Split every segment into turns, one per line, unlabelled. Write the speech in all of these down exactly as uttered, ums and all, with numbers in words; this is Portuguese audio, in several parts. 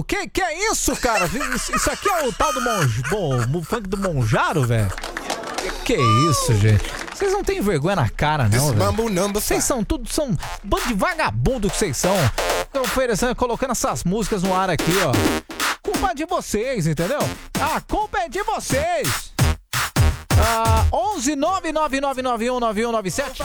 que que é isso, cara? Isso, isso aqui é o tal do Monj... Bom, o funk do Monjaro, velho? Que isso, gente? Vocês não têm vergonha na cara, não, velho? Vocês são tudo, são um bando de vagabundo que vocês são. Estão oferecendo, colocando essas músicas no ar aqui, ó. Culpa de vocês, entendeu? A culpa é de vocês. Ah, onze nove nove nove nove um nove um nove sete.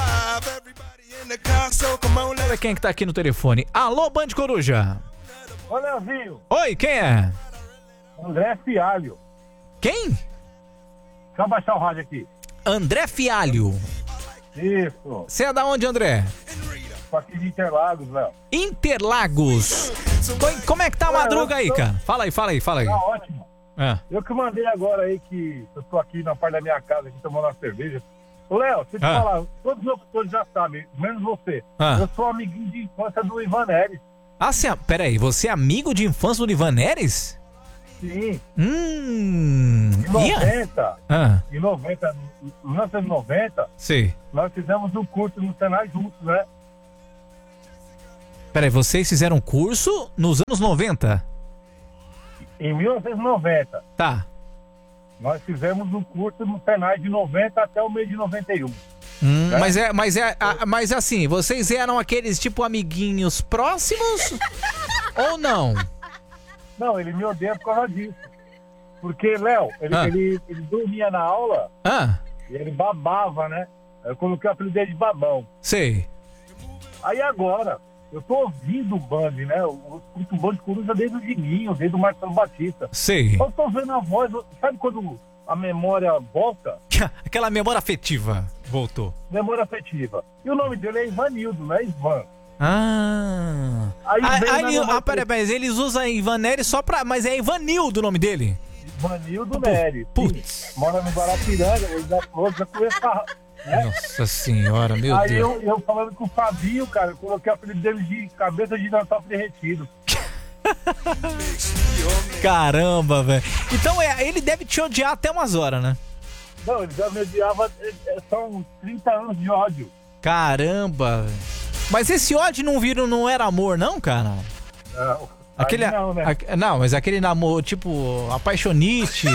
Olha quem que tá aqui no telefone. Alô, Band Coruja.
Ô, Leozinho.
Oi, quem é?
André Fialho.
Quem?
Deixa eu baixar o rádio aqui.
André Fialho.
Isso.
Você é da onde, André?
Tô aqui de Interlagos, Léo.
Interlagos. Como é que tá a madruga aí, cara? Fala aí, fala aí, fala aí.
Tá ótimo.
É.
Eu que mandei agora aí que eu tô aqui na parte da minha casa, aqui tomando uma cerveja. Ô, Léo, deixa eu te
Ah.
falar, todos os locutores já sabem, menos você.
Ah.
Eu sou amiguinho de infância do Ivan Neres.
Ah, você, pera aí, você é amigo de infância do Ivan Neres?
Sim.
Hum.
Em
E a-
noventa,
Ah,
em noventa, em mil novecentos e noventa,
sei.
nós fizemos um curso no Senai juntos, né?
Pera aí, vocês fizeram curso nos anos noventa?
Em mil novecentos e noventa,
Tá.
nós fizemos um curso no Senai de noventa até o mês de noventa e um.
Hum,
É?
mas é, mas é, a- mas assim, vocês eram aqueles tipo amiguinhos próximos ou não?
Não, ele me odeia por causa disso. Porque, Léo, ele,
Ah.
ele, ele dormia na aula
Ah,
e ele babava, né? Eu coloquei o apelido dele de babão.
sei.
Aí agora, eu tô ouvindo o Band, né? Eu escuto o Band Coruja desde o Diguinho, desde o Marcelo Batista.
Sei.
Eu tô vendo a voz, sabe quando a memória volta?
Aquela memória afetiva voltou.
Memória afetiva. E o nome dele é Ivanildo, não é Ivan.
Ah.
Aí
Ah,
veio
ah,
na
Nil-
memória
ah, peraí, mas eles usam Ivan Neres só pra. Mas é Ivanildo o nome dele.
Ivanildo Neres.
Putz.
Sim. Mora no Guarapiranga, ele já falou, já conhece a... né?
Nossa senhora, meu
Aí
Deus.
eu, eu falando com o Fabinho, cara, eu coloquei o apelido dele de cabeça de Natal derretido.
Caramba, velho. Então é, ele deve te odiar até umas horas, né?
Não, ele já me odiava, é, é, são trinta anos de ódio.
Caramba. Mas esse ódio não viram, não era amor, não, cara?
Não,
Aquele,
aí não, né?
a- não, mas aquele namoro, tipo, apaixonite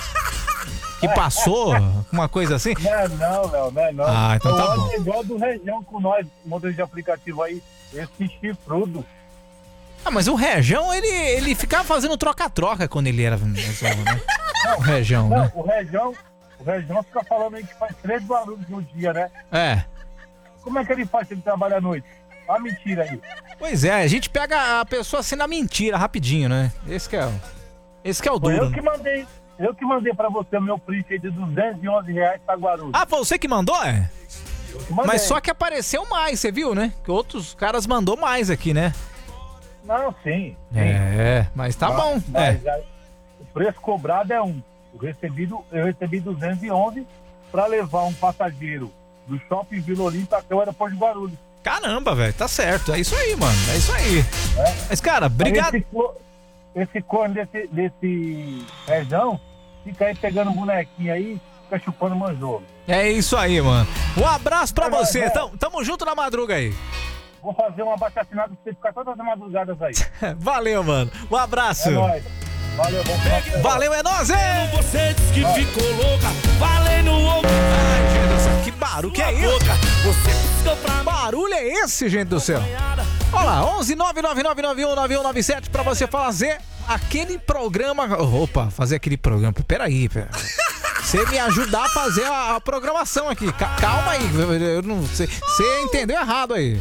que passou, uma coisa assim.
Não é não, Léo, não é não.
Ah, então
o
tá
ódio
bom.
é igual do Região com nós, modelo de aplicativo aí, esse chifrudo.
Ah, mas o Rejão, ele, ele ficava fazendo troca-troca quando ele era mais novo, né? O Rejão,
Não,
né?
o Região, o Região fica falando aí que faz três barulhos no dia, né?
É.
Como é que ele faz se ele trabalha à noite? A mentira aí.
Pois é, a gente pega a pessoa assim na mentira, rapidinho, né? Esse que é o, esse que é o
Foi
duro.
eu que mandei, eu que mandei pra você o meu print aí de duzentos e onze reais pra Guarulhos.
Ah, foi você que mandou, é?
Eu que mandei.
Mas só que apareceu mais, você viu, né? Que outros caras mandou mais aqui, né?
Não, sim. sim.
É, mas tá
Mas-
bom.
mas
É.
aí, o preço cobrado é um. O recebido, eu recebi duzentos e onze para levar um passageiro do Shopping Vila Olímpia até o aeroporto de Guarulhos.
Caramba, velho, tá certo. É isso aí, mano. É isso aí.
É.
Mas, cara, obrigado.
Aí Esse, co- esse corno desse, desse Rejão fica aí pegando bonequinho aí, fica chupando manjolo.
É isso aí, mano. Um abraço pra
É,
você.
é.
Tamo, tamo junto na madruga aí.
Vou fazer uma abaixo-assinada pra você ficar todas as madrugadas aí.
Valeu, mano. Um abraço.
É nóis. Valeu, bom final de semana.
Valeu, é nóis, hein?
Você disse que ficou louca, valendo o ovo.
Ai, gente do céu, que barulho que é isso?
Boca, você piscou pra mim.
Barulho é esse, gente do céu? Olha lá, onze nove nove nove nove um nove um nove sete pra você fazer aquele programa. Opa, fazer aquele programa. Peraí, pera. Você me ajudar a fazer a, a programação aqui. Ca- calma aí, eu não sei. Você entendeu errado aí.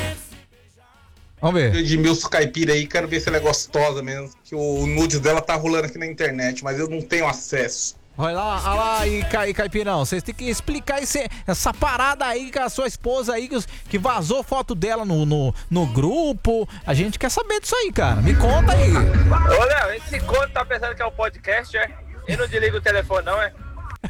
Vamos ver.
Edmilson Caipira aí, quero ver se ela é gostosa mesmo. Que o nudes dela tá rolando aqui na internet, mas eu não tenho acesso.
Olha lá, olha lá e Cai, Caipirão, vocês têm que explicar esse, essa parada aí com a sua esposa aí, que, os- que vazou foto dela no, no, no grupo. A gente quer saber disso aí, cara. Me conta aí.
Ô, Léo, esse conto tá pensando que é um podcast, é? E não desliga o telefone, não, é?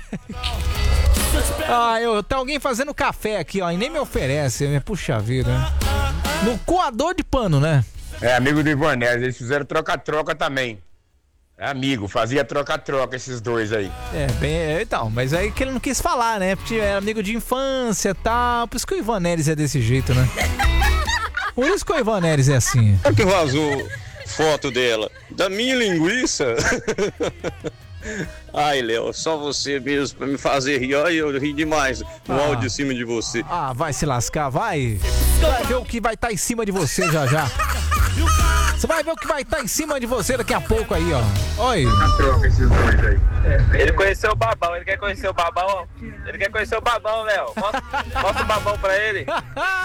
Ah, eu, tem alguém fazendo café aqui, ó, e nem me oferece. né? Puxa vida. No coador de pano, né?
É amigo do Ivan Neres, eles fizeram troca-troca também. É amigo, fazia troca-troca esses dois aí.
É, bem, é, então, mas aí que ele não quis falar, né? Porque era amigo de infância e tal. Por isso que o Ivan Neres é desse jeito, né? Por isso que o Ivan Neres é assim.
Será que vazou
foto dela. Da minha linguiça? Ai, Léo, só você mesmo pra me fazer rir. Olha, eu ri demais no
Ah.
áudio em cima de você.
Ah, vai se lascar, vai. Vai ver o que vai estar em cima de você já já. Você vai ver o que vai estar em cima de você daqui a pouco aí, ó. Oi.
Troca esses dois aí.
Ele conheceu o babão, ele quer conhecer o babão. Ele quer conhecer o babão, Léo. Mostra, mostra o babão pra ele.